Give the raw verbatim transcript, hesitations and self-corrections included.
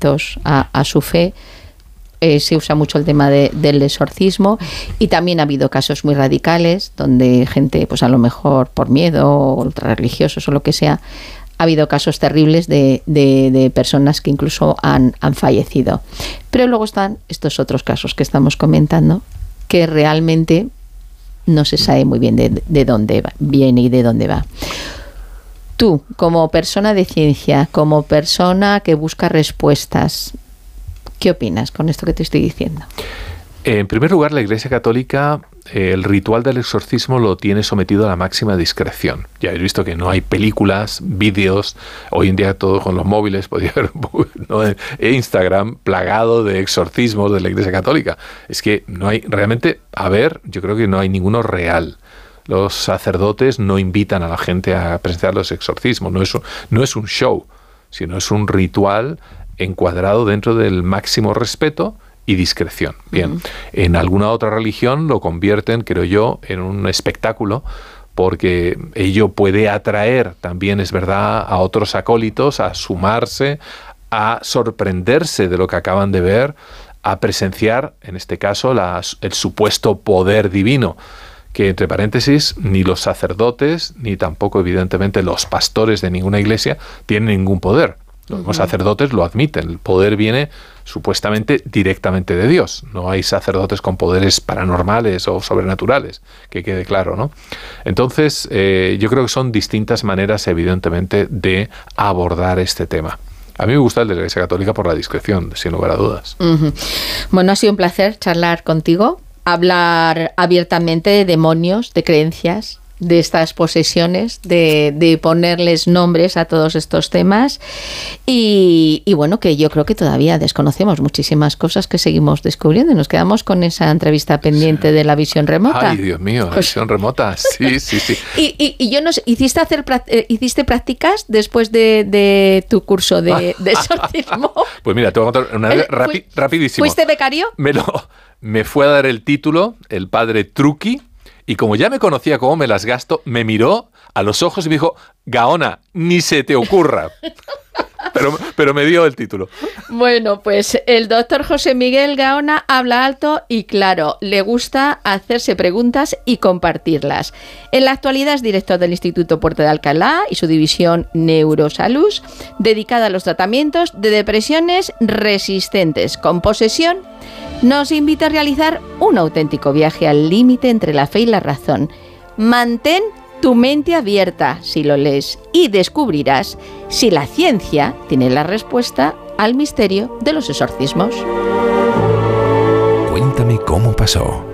adictos a, a su fe. Eh, se usa mucho el tema de, del exorcismo, y también ha habido casos muy radicales donde gente, pues a lo mejor por miedo, ultra religiosos o lo que sea, ha habido casos terribles de, de, de personas que incluso han, han fallecido. Pero luego están estos otros casos que estamos comentando, que realmente no se sabe muy bien de, de dónde va, viene y de dónde va. Tú, como persona de ciencia, como persona que busca respuestas, ¿qué opinas con esto que te estoy diciendo? En primer lugar, la Iglesia Católica, eh, el ritual del exorcismo lo tiene sometido a la máxima discreción. Ya habéis visto que no hay películas, vídeos, hoy en día todo con los móviles, podría haber, ¿no?, Instagram plagado de exorcismos de la Iglesia Católica. Es que no hay, realmente, a ver, yo creo que no hay ninguno real. Los sacerdotes no invitan a la gente a presenciar los exorcismos, no es un, no es un show, sino es un ritual encuadrado dentro del máximo respeto y discreción. Bien, uh-huh. En alguna otra religión lo convierten, creo yo, en un espectáculo, porque ello puede atraer también, es verdad, a otros acólitos a sumarse, a sorprenderse de lo que acaban de ver, a presenciar, en este caso, la, el supuesto poder divino, que, entre paréntesis, ni los sacerdotes, ni tampoco, evidentemente, los pastores de ninguna iglesia tienen ningún poder. Los uh-huh. sacerdotes lo admiten. El poder viene supuestamente directamente de Dios. No hay sacerdotes con poderes paranormales o sobrenaturales, que quede claro, ¿no? Entonces, eh, yo creo que son distintas maneras, evidentemente, de abordar este tema. A mí me gusta el de la Iglesia Católica por la discreción, sin lugar a dudas. Uh-huh. Bueno, ha sido un placer charlar contigo, hablar abiertamente de demonios, de creencias, de estas posesiones, de, de ponerles nombres a todos estos temas, y, y bueno, que yo creo que todavía desconocemos muchísimas cosas que seguimos descubriendo, y nos quedamos con esa entrevista pendiente sí. de la visión remota. Ay, Dios mío, la pues, visión remota, sí, sí, sí. Y, y, y yo no sé, ¿hiciste, hacer, ¿hiciste prácticas después de, de tu curso de, de exorcismo? Pues mira, te voy a contar una vez rapi, rapidísimo. ¿Fuiste becario? Me, lo, me fue a dar el título el padre Truqui, y como ya me conocía cómo me las gasto, me miró a los ojos y me dijo: Gaona, ni se te ocurra. Pero, pero me dio el título. Bueno, pues el doctor José Miguel Gaona habla alto y claro, le gusta hacerse preguntas y compartirlas. En la actualidad es director del Instituto Puerta de Alcalá y su división Neurosalud, dedicada a los tratamientos de depresiones resistentes con posesión. Nos invita a realizar un auténtico viaje al límite entre la fe y la razón. Mantén tu mente abierta si lo lees y descubrirás si la ciencia tiene la respuesta al misterio de los exorcismos. Cuéntame cómo pasó.